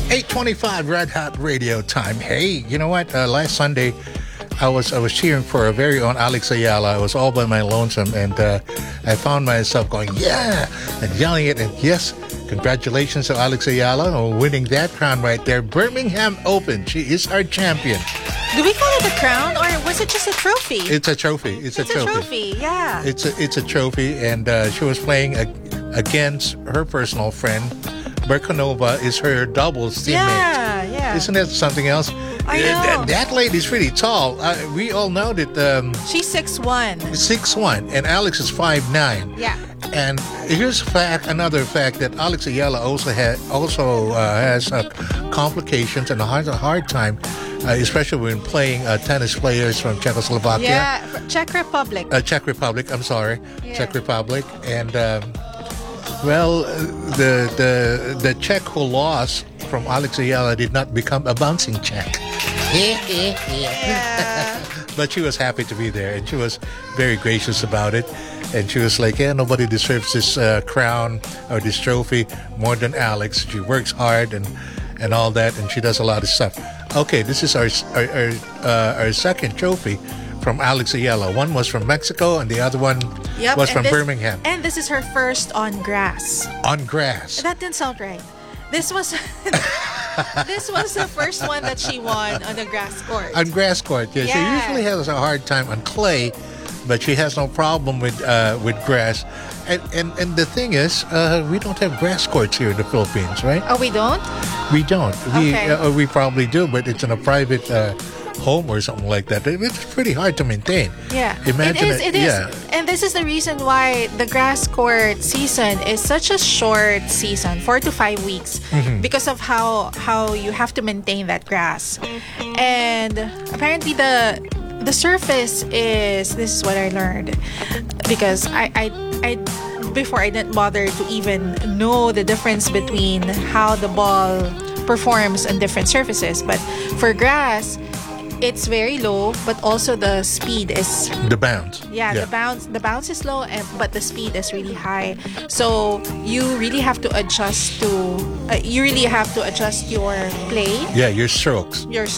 8:25 Red Hot Radio time. Hey, you know what? Last Sunday, I was cheering for our very own Alex Ayala. I was all by my lonesome, and I found myself going, yeah, and yelling it. And yes, congratulations to Alex Ayala on winning that crown right there. Birmingham Open. She is our champion. Do we call it a crown, or was it just a trophy? It's a trophy. It's a trophy. Yeah. It's a trophy, and she was playing against her personal friend. Berkanova is her doubles teammate. Yeah. Isn't that something else? I know. That lady's pretty tall. We all know that. She's 6'1". 6'1", and Alex is 5'9". Yeah. And here's another fact that Alex Ayala also has complications and a hard time, especially when playing tennis players from Czechoslovakia. Yeah, Czech Republic. Czech Republic. I'm sorry, yeah. Czech Republic, and the Czech who lost from Alex Ayala did not become a bouncing Czech. Yeah. But she was happy to be there, and she was very gracious about it. And she was like, yeah, nobody deserves this crown or this trophy more than Alex. She works hard and all that, and she does a lot of stuff. Okay, this is our second trophy from Alex Ayala. One was from Mexico, and the other one was from Birmingham. And this is her first on grass. On grass. That didn't sound right. This was this was the first one that she won on the grass court. On grass court, yeah. She usually has a hard time on clay, but she has no problem with grass. And the thing is, we don't have grass courts here in the Philippines, right? Oh, we don't? We don't. Okay. We probably do, but it's in a private home or something like that. It's pretty hard to maintain. Yeah. Imagine it is. Yeah. And this is the reason why the grass court season is such a short season, 4 to 5 weeks, because of how you have to maintain that grass. And apparently the surface is, this is what I learned, because I before I didn't bother to even know the difference between how the ball performs on different surfaces. But for grass, it's very low, but also the speed is the bounce. Yeah, the bounce is low, but the speed is really high. So you really have to adjust your play. Yeah, your strokes.